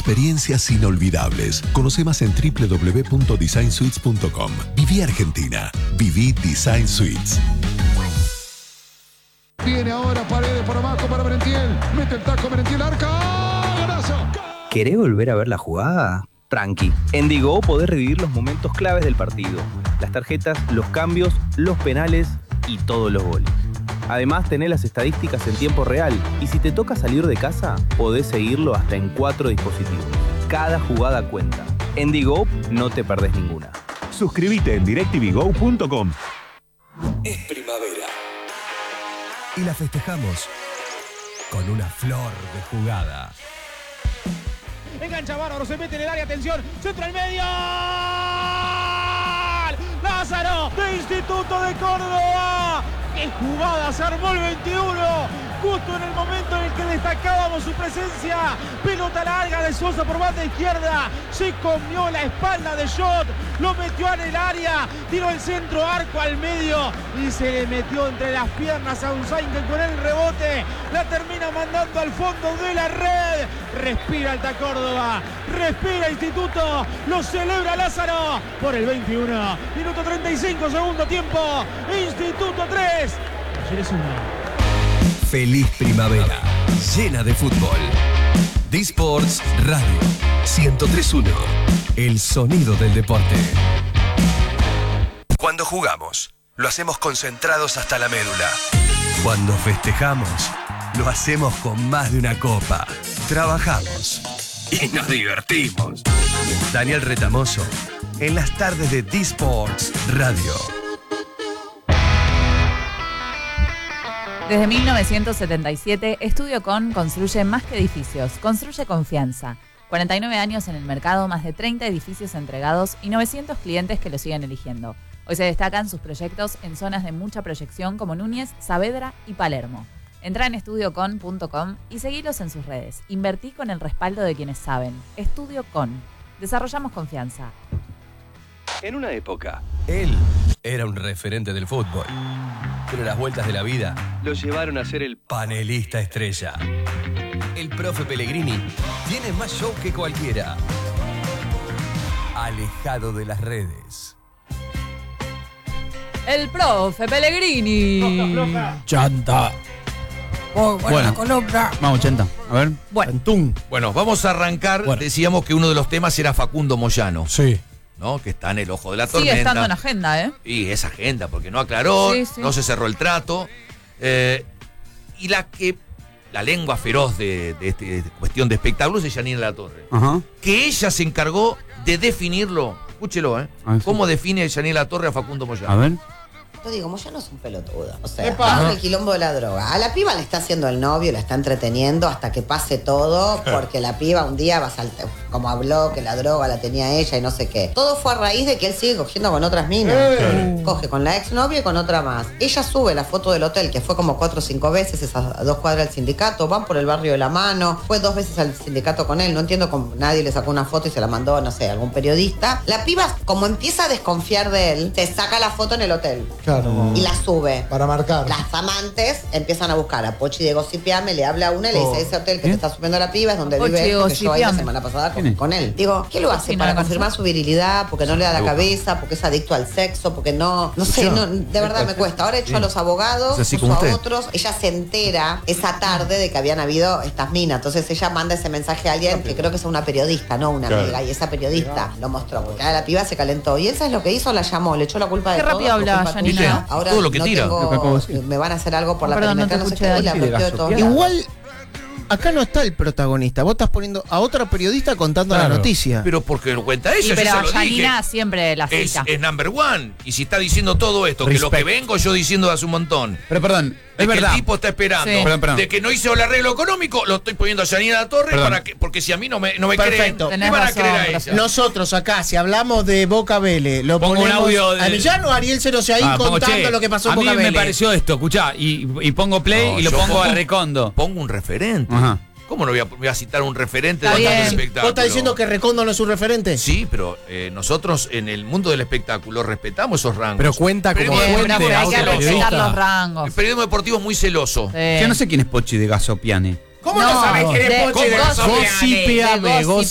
Experiencias inolvidables. Conoce más en www.designsuites.com. Viví Argentina. Viví Design Suites. Viene ahora Paredes por abajo para Merentiel. Mete el taco Merentiel, arca. ¡Golazo! ¿Querés volver a ver la jugada? Tranqui. En Digo podés revivir los momentos claves del partido. Las tarjetas, los cambios, los penales y todos los goles. Además, tenés las estadísticas en tiempo real. Y si te toca salir de casa, podés seguirlo hasta en 4 dispositivos. Cada jugada cuenta. En Digo no te perdés ninguna. Suscríbete en directvgo.com. Es primavera. Y la festejamos con una flor de jugada. Engancha Bárbaro, se mete en el área, atención, centro al medio. Lázaro, de Instituto de Córdoba. ¡Qué jugada! Se armó el 21. Justo en el momento en el que destacábamos su presencia. Pelota larga de Sosa por banda izquierda. Se comió la espalda de Schott. Lo metió en el área. Tiró el centro, arco al medio. Y se le metió entre las piernas a Usain, que con el rebote la termina mandando al fondo de la red. Respira Alta Córdoba. Respira Instituto. Lo celebra Lázaro por el 21. Minuto 35, segundo tiempo. Instituto 3. Ayer es 1. Feliz primavera, llena de fútbol. D-Sports Radio 103.1. El sonido del deporte. Cuando jugamos, lo hacemos concentrados hasta la médula. Cuando festejamos, lo hacemos con más de una copa. Trabajamos y nos divertimos. Daniel Retamoso, en las tardes de D-Sports Radio. Desde 1977, Estudio Con construye más que edificios, construye confianza. 49 años en el mercado, más de 30 edificios entregados y 900 clientes que lo siguen eligiendo. Hoy se destacan sus proyectos en zonas de mucha proyección como Núñez, Saavedra y Palermo. Entrá en estudiocon.com y seguilos en sus redes. Invertí con el respaldo de quienes saben. Estudio Con. Desarrollamos confianza. En una época, él era un referente del fútbol. Pero las vueltas de la vida lo llevaron a ser el panelista estrella. El profe Pellegrini tiene más show que cualquiera. Alejado de las redes. El profe Pellegrini. Chanta. Oh, bueno, Vamos, Chanta. A ver. Bueno, vamos a arrancar. Bueno. Decíamos que uno de los temas era Facundo Moyano, Sí. ¿no? Que está en el ojo de la tormenta. Sigue estando en agenda, ¿eh? Y es agenda, porque no aclaró, Sí, sí. no se cerró el trato. Y la lengua feroz de cuestión de espectáculos es Yanina Latorre. Ajá. Que ella se encargó de definirlo. Escúchelo, ¿eh? Ah, sí. ¿Cómo define Yanina Latorre a Facundo Moyano? A ver. Yo digo, Moyano es un pelotudo. O sea, con el quilombo de la droga. A la piba le está haciendo el novio, la está entreteniendo hasta que pase todo, porque la piba un día va a saltar, como habló, que la droga la tenía ella y no sé qué. Todo fue a raíz de que él sigue cogiendo con otras minas. Coge con la exnovia y con otra más. Ella sube la foto del hotel, que fue como 4 o 5 veces, esas 2 cuadras del sindicato, van por el barrio de La Mano, fue 2 veces al sindicato con él, no entiendo cómo nadie le sacó una foto y se la mandó, no sé, algún periodista. La piba, como empieza a desconfiar de él, se saca la foto en el hotel. Claro. Y la sube. Para marcar. Las amantes empiezan a buscar a Pochi de Gossipiame, le habla a una y le dice, ese hotel que te está subiendo la piba es donde Pochi vive de él, porque yo ahí la Gossipiame. semana pasada con él. Digo, ¿qué lo hace? Sí, no ¿Para la confirmar conozco. su virilidad? ¿Porque no le da la cabeza? ¿Porque es adicto al sexo? ¿Porque no sé, no, de verdad me cuesta. Ahora he hecho a los abogados, Es así puso como a usted. otros. Ella se entera esa tarde de que habían habido estas minas. Entonces ella manda ese mensaje a alguien que creo que es una periodista, no una amiga. Y esa periodista lo mostró. Porque ahora la piba se calentó. Y él, ¿sabes lo que hizo? La llamó, le echó la culpa de Qué todo. rápido habla por culpa Janina, tuya. ¿no? Ahora Todo lo que no tira. tengo- Lo que acabo de decir. me van a hacer algo por la Perdón, no te perimetral, no sé escuché, qué, y la Dani. bloqueó de todos lados. Igual, acá no está el protagonista. Vos estás poniendo a otra periodista contando la Claro. noticia. Pero porque lo cuenta ella, Y yo pero se lo Yanina dije. siempre la cita. Es number one. Y si está diciendo todo esto, que lo que vengo yo diciendo hace un montón. Pero perdón, De es que verdad. el tipo está esperando. Sí. Perdón. De que no hizo el arreglo económico, lo estoy poniendo a Yanina Torre Perdón. para que, porque si a mí no me creen, Perfecto. ¿qué Tenés van a razón, creer a profe. ella? Nosotros acá, si hablamos de Boca Vélez, lo Pongo un ponemos audio de- a Millán o a Ariel Ceroseaí pongo, contando che, lo que pasó en a mí Boca me Vélez. pareció esto, escuchá, y pongo play No, y lo yo pongo a pongo- Recondo. Pongo un referente. Ajá. ¿Cómo no voy a citar un referente Está de tal bien. espectáculo? ¿Vos estás diciendo que Recondo no es un referente? Sí, pero nosotros en el mundo del espectáculo respetamos esos rangos. Pero cuenta como Periodismo Bien, fuente profe, hay que auto respetar periodista. los rangos. El periodismo deportivo es muy celoso. Sí. Yo no sé quién es Pochi de Gasopiane. ¿Cómo no sabés quién es Pochi de Gossipiame. Gossipiame?